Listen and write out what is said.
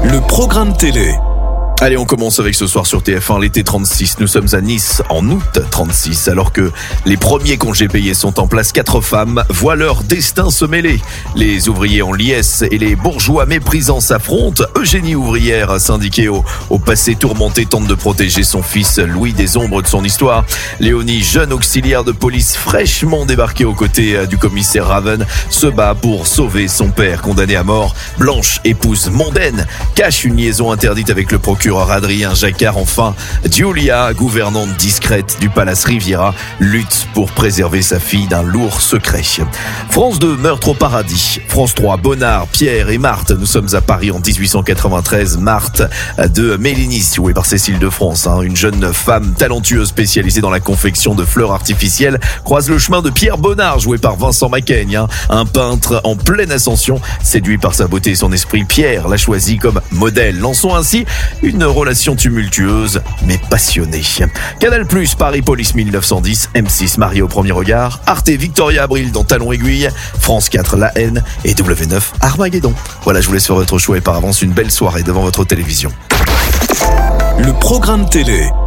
Le programme télé. Allez, on commence avec ce soir sur TF1, l'été 36. Nous sommes à Nice en août 36. Alors que les premiers congés payés sont en place, 4 femmes voient leur destin se mêler. Les ouvriers en liesse et les bourgeois méprisants s'affrontent. Eugénie, ouvrière syndiquée au passé tourmenté, tente de protéger son fils Louis des ombres de son histoire. Léonie, jeune auxiliaire de police fraîchement débarquée aux côtés du commissaire Raven, se bat pour sauver son père condamné à mort. Blanche, épouse mondaine, cache une liaison interdite avec le procureur Adrien Jacquard. Enfin, Giulia, gouvernante discrète du Palace Riviera, lutte pour préserver sa fille d'un lourd secret. France 2, meurtre au paradis. France 3, Bonnard, Pierre et Marthe. Nous sommes à Paris en 1893. Marthe de Mélinis, jouée par Cécile de France, une jeune femme talentueuse spécialisée dans la confection de fleurs artificielles, croise le chemin de Pierre Bonnard, joué par Vincent Macaigne, un peintre en pleine ascension. Séduit par sa beauté et son esprit, Pierre l'a choisi comme modèle, lançant ainsi une relation tumultueuse mais passionnée. Canal+, Paris Police 1910, M6 Marié au premier regard, Arte Victoria Abril dans Talon Aiguille, France 4 La Haine et W9 Armageddon. Voilà, je vous laisse faire votre choix et par avance une belle soirée devant votre télévision. Le programme télé.